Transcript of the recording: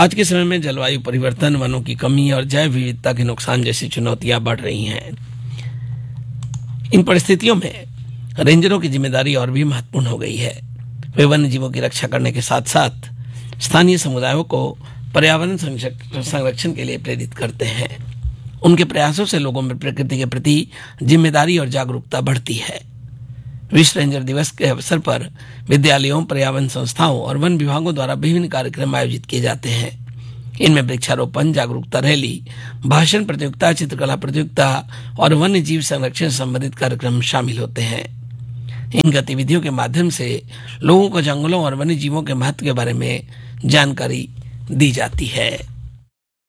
आज के समय में जलवायु परिवर्तन, वनों की कमी और जैव विविधता के नुकसान जैसी चुनौतियां बढ़ रही हैं। इन परिस्थितियों में रेंजरों की जिम्मेदारी और भी महत्वपूर्ण हो गई है। वे वन्य जीवों की रक्षा करने के साथ साथ स्थानीय समुदायों को पर्यावरण संरक्षण के लिए प्रेरित करते हैं। उनके प्रयासों से लोगों में प्रकृति के प्रति जिम्मेदारी और जागरूकता बढ़ती है। विश्व रेंजर दिवस के अवसर पर विद्यालयों, पर्यावरण संस्थाओं और वन विभागों द्वारा विभिन्न कार्यक्रम आयोजित किए जाते हैं। इनमें वृक्षारोपण, जागरूकता रैली, भाषण प्रतियोगिता, चित्रकला प्रतियोगिता और वन्य जीव संरक्षण से संबंधित कार्यक्रम शामिल होते हैं। इन गतिविधियों के माध्यम से लोगों को जंगलों और वन्य जीवों के महत्व के बारे में जानकारी दी जाती है।